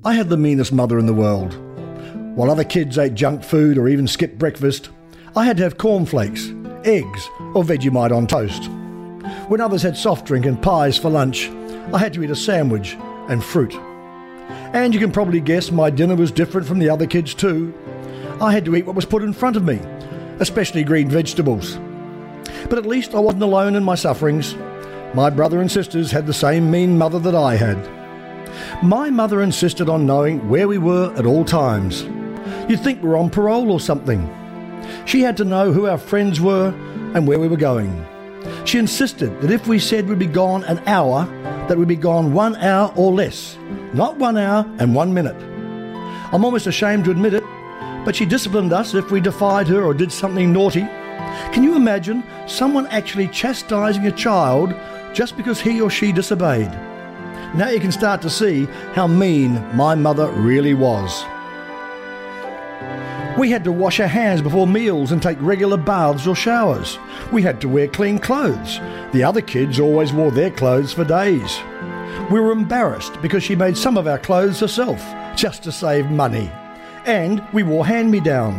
I had the meanest mother in the world. While other kids ate junk food or even skipped breakfast, I had to have cornflakes, eggs or Vegemite on toast. When others had soft drink and pies for lunch, I had to eat a sandwich and fruit. And you can probably guess my dinner was different from the other kids too. I had to eat what was put in front of me, especially green vegetables. But at least I wasn't alone in my sufferings. My brother and sisters had the same mean mother that I had. My mother insisted on knowing where we were at all times. You'd think we were on parole or something. She had to know who our friends were and where we were going. She insisted that if we said we'd be gone an hour, that we'd be gone 1 hour or less, not 1 hour and 1 minute. I'm almost ashamed to admit it, but she disciplined us if we defied her or did something naughty. Can you imagine someone actually chastising a child just because he or she disobeyed? Now you can start to see how mean my mother really was. We had to wash our hands before meals and take regular baths or showers. We had to wear clean clothes. The other kids always wore their clothes for days. We were embarrassed because she made some of our clothes herself, just to save money. And we wore hand-me-downs.